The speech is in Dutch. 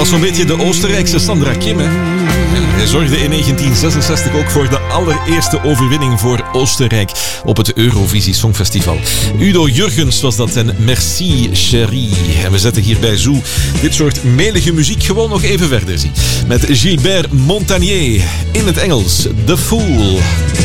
was zo'n beetje de Oostenrijkse Sandra Kim, hè? Hij zorgde in 1966 ook voor de allereerste overwinning voor Oostenrijk op het Eurovisie Songfestival. Udo Jurgens was dat en Merci Chérie. En we zetten hier bij Zoo dit soort melige muziek gewoon nog even verder. Met Gilbert Montagnier in het Engels, The Fool.